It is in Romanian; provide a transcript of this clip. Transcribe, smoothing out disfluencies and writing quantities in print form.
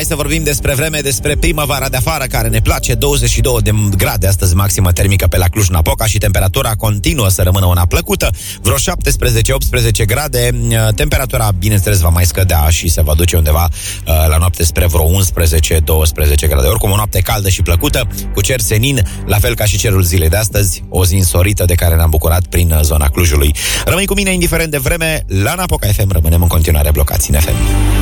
să vorbim despre vreme, despre primăvara de afară, care ne place. 22 de grade astăzi maximă termică pe la Cluj-Napoca și temperatura continuă să rămână una plăcută. Vreo 17-18 grade. Temperatura, bineînțeles, va mai scădea și se va duce undeva la noapte spre vreo 11-12 grade. Oricum, o noapte caldă și plăcută, cu cer senin, la fel ca și cerul zilei de astăzi, o zi însorită de care ne-am bucurat prin zona Clujului. Rămâi cu mine indiferent de vreme, la Napoca FM, rămânem în continuare blocați în FM.